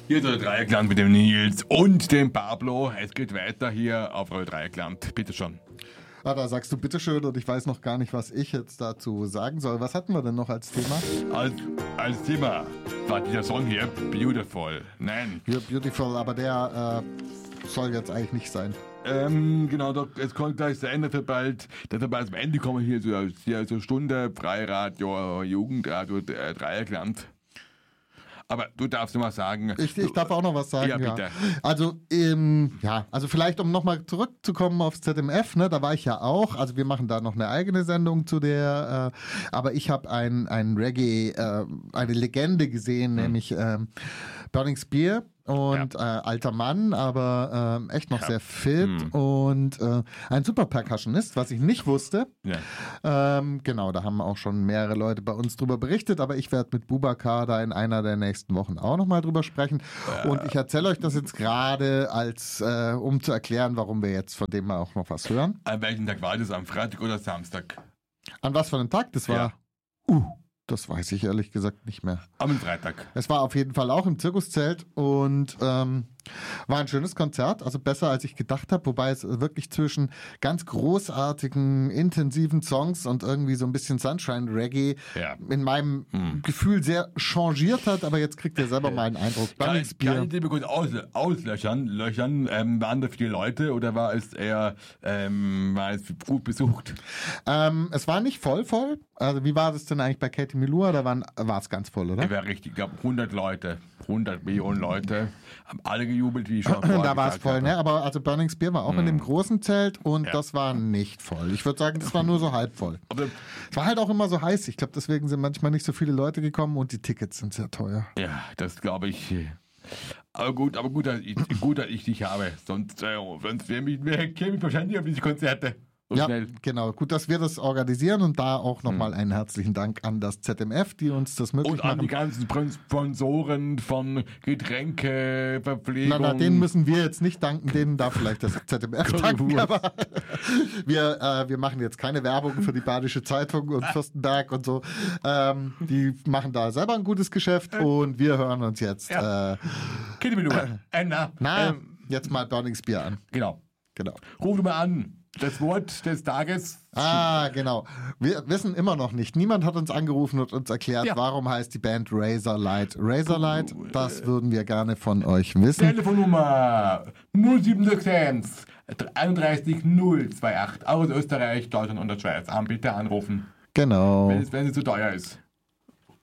Hier ist der Dreierkland mit dem Nils und dem Pablo. Es geht weiter hier auf Radio Dreierkland. Bitte schon. Ah, da sagst du bitteschön und ich weiß noch gar nicht, was ich jetzt dazu sagen soll. Was hatten wir denn noch als Thema? Als Thema war dieser Song hier Beautiful. Nein. Beautiful, aber der soll jetzt eigentlich nicht sein. Genau, es kommt gleich sein, dass wir bald am Ende kommen hier so Stunde Freiradio, Jugendradio, Dreierkland. Aber du darfst immer sagen. Ich darf auch noch was sagen. Ja, bitte. Ja. Also vielleicht, um nochmal zurückzukommen aufs ZMF, ne, da war ich ja auch. Also wir machen da noch eine eigene Sendung zu der, aber ich habe ein Reggae, eine Legende gesehen, nämlich Burning Spear. Und alter Mann, aber echt noch sehr fit und ein super Percussionist, was ich nicht wusste. Ja. Genau, da haben auch schon mehrere Leute bei uns drüber berichtet, aber ich werde mit Boubacar da in einer der nächsten Wochen auch nochmal drüber sprechen. Und ich erzähle euch das jetzt gerade, um zu erklären, warum wir jetzt von dem mal auch noch was hören. An welchem Tag war das? Am Freitag oder Samstag? An was für einem Tag das war? Das weiß ich ehrlich gesagt nicht mehr. Am Freitag. Es war auf jeden Fall auch im Zirkuszelt und war ein schönes Konzert, also besser als ich gedacht habe, wobei es wirklich zwischen ganz großartigen, intensiven Songs und irgendwie so ein bisschen Sunshine-Reggae in meinem Gefühl sehr changiert hat, aber jetzt kriegt ihr selber mal einen Eindruck. Kann ich dir kurz auslöchern? Waren da viele Leute oder war es eher gut besucht? Es war nicht voll. Also wie war das denn eigentlich bei Katie Milua? Da war es ganz voll, oder? Ich war richtig, ich glaube 100 Millionen Leute, haben alle gejubelt, wie ich schon da war es voll, ne? Aber also Burning Spear war auch in dem großen Zelt und das war nicht voll. Ich würde sagen, das war nur so halb voll. Es war halt auch immer so heiß. Ich glaube, deswegen sind manchmal nicht so viele Leute gekommen und die Tickets sind sehr teuer. Ja, das glaube ich. Aber gut, dass ich dich habe. Sonst käme ich wahrscheinlich auf diese Konzerte. Ja, genau. Gut, dass wir das organisieren und da auch nochmal einen herzlichen Dank an das ZMF, die uns das möglich machen. Und an die ganzen Sponsoren von Getränke, Verpflegung. Na, denen müssen wir jetzt nicht danken, denen darf vielleicht das ZMF danken, aber wir machen jetzt keine Werbung für die Badische Zeitung und Fürstenberg und so. Die machen da selber ein gutes Geschäft und wir hören uns jetzt jetzt mal Burning Spear an. Genau. Ruf mal an. Das Wort des Tages. Genau. Wir wissen immer noch nicht. Niemand hat uns angerufen und uns erklärt, warum heißt die Band Razorlight. Razorlight, das würden wir gerne von euch wissen. Telefonnummer 0761 31 028 aus Österreich, Deutschland und der Schweiz. Bitte anrufen. Genau. Wenn es zu teuer ist.